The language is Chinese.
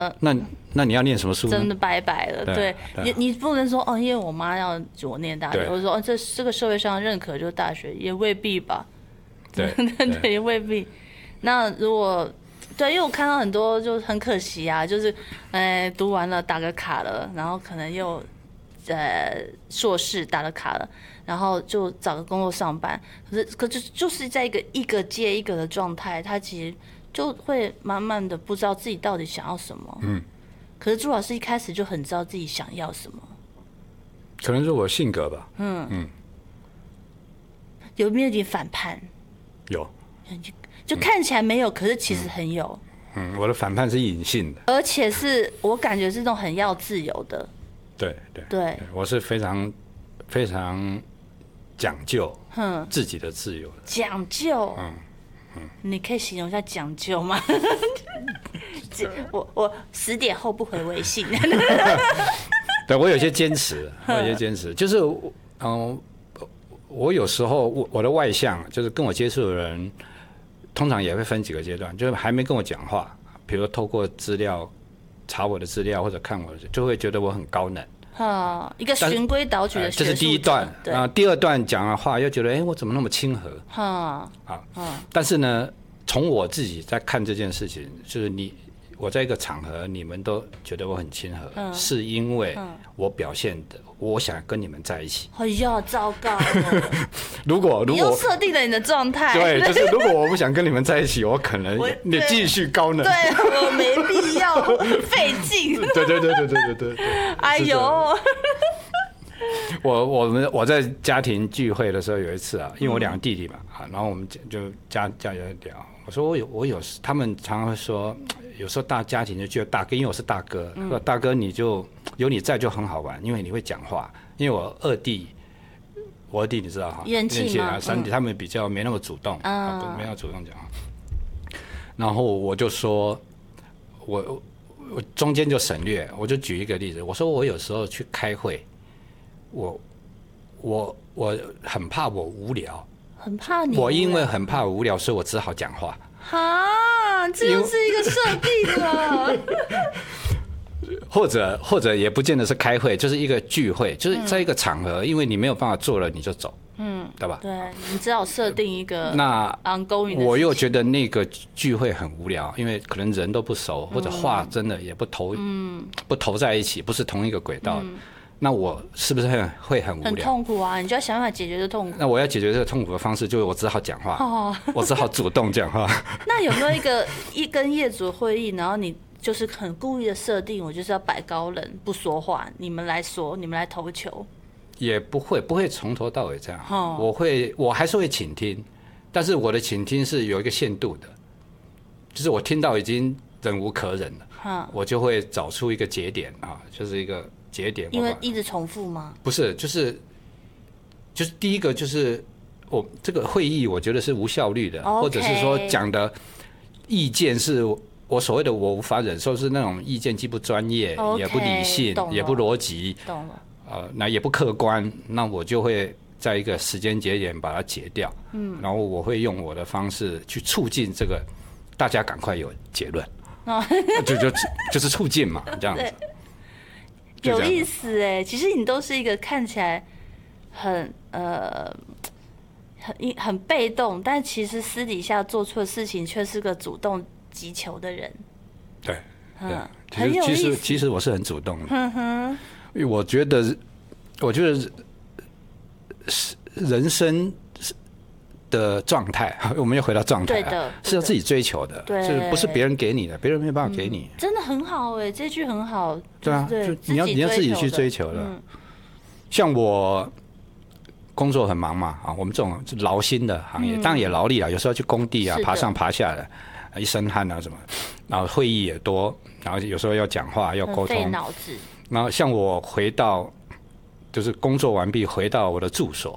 那你要念什么书呢？ 真的拜拜了。对，你不能说因为我妈要我念大学，或者说这个社会上认可就是大学，也未必吧。 对， 也未必。那如果因为我看到很多就很可惜啊，就是读完了打个卡了，然后可能又硕士打了卡了，然后就找个工作上班，可是就是在一个接一个的状态，他其实就会慢慢的不知道自己到底想要什么。可是朱老师一开始就很知道自己想要什么。 可能是我性格吧。 有没有点反叛？ 有。 就看起来没有，可是其实很有。 我的反叛是隐性的， 而且是我感觉是那种很要自由的。 对，我是非常非常讲究自己的自由的。 讲究。你可以形容一下讲究吗？我10点后不回微信。 对，我有些坚持，就是我有时候我的外向，就是跟我接触的人，通常也会分几个阶段，就是还没跟我讲话，比如透过资料查我的资料或者看我的，就会觉得我很高冷。 一个循规蹈矩的学术者。 这是第一段。第二段讲的话又觉得，我怎么那么亲和？但是呢，从我自己在看这件事情，就是我在一个场合，你们都觉得我很亲和，是因为我表现的，我想跟你们在一起。 哎呀，糟糕！ 如果你又设定了你的状态。 对，就是如果我不想跟你们在一起，我可能你继续高冷。 对，我没必要费劲。 对。 哎呦！ 我在家庭聚会的时候有一次啊，因为我2个弟弟嘛然后我们就家里聊，我说我有他们常常会说，有时候大家庭就觉得大哥，因为我是大哥，说大哥你就有你在就很好玩，因为你会讲话，因为我二弟你知道元气嘛 3弟他们比较没那么主动没那么主动讲话，然后我就说我中间就省略，我就举一个例子，我说我有时候去开会。我很怕我无聊， 很怕你无聊。 我因为很怕无聊，所以我只好讲话。 这又是一个设定了。 或者也不见得是开会，就是一个聚会，就是在一个场合，因为你没有办法做了，你就走，对吧？ 对，你只好设定一个那 ongoing 的。 我又觉得那个聚会很无聊，因为可能人都不熟，或者话真的也不投在一起，不是同一个轨道。那我是不是会很无聊？ 很痛苦啊！你就要想办法解决这痛苦。 那我要解决这个痛苦的方式，就是我只好讲话，我只好主动讲话。 那有没有跟业主会议，然后你就是很故意的设定，我就是要摆高冷，不说话，你们来说，你们来投球？ 也不会从头到尾这样。我还是会倾听，但是我的倾听是有一个限度的，就是我听到已经忍无可忍了，我就会找出一个节点就是一个。节点， 因为一直重复吗？ 不是，就是第一个就是这个会议，我觉得是无效率的，或者是说讲的意见是我所谓的我无法忍受，是那种意见既不专业，也不理性，也不逻辑， 懂了。 那也不客观，那我就会在一个时间节点把它解掉，然后我会用我的方式去促进这个大家赶快有结论，就是促进嘛，这样子。 有意思哎，其实你都是一个看起来很被动，但其实私底下做错事情却是个主动击球的人。 对， 很有意思。 其实我是很主动的，因为我觉得人生的状态，我们又回到状态，是要自己追求的，就是不是别人给你的，别人没有办法给你。 真的很好哎，这句很好。 对啊，你要自己去追求的。像我工作很忙嘛，我们这种劳心的行业，当然也劳力啊，有时候去工地啊，爬上爬下的，一身汗啊什么，然后会议也多，然后有时候要讲话要沟通， 费脑子。 然后像我回到就是工作完毕回到我的住所。